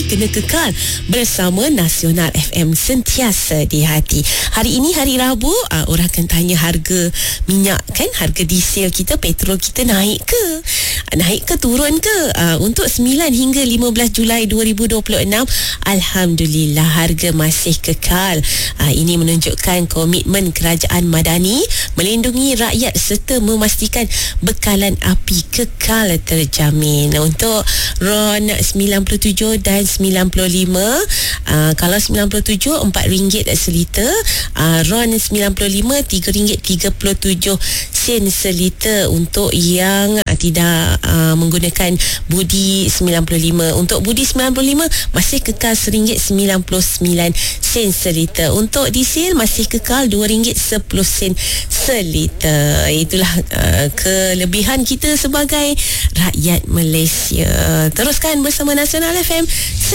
kena kekal bersama Nasional FM, sentiasa di hati. Hari ini hari Rabu, orang akan tanya harga minyak kan, harga diesel kita, petrol kita naik ke? Naik ke turun ke? Untuk 9 hingga 15 Julai 2026, alhamdulillah harga masih kekal. Ini menunjukkan komitmen kerajaan Madani melindungi rakyat serta memastikan bekalan api kekal terjamin. Untuk RON 97 dan 95, kalau 97 RM4 seliter, RON 95 RM3.37 seliter untuk yang tidak menggunakan budi 95. Untuk budi 95 masih kekal RM1.99 seliter. Untuk diesel masih kekal RM2.10 seliter. Itulah kelebihan kita sebagai rakyat Malaysia. Teruskan bersama Nasional FM.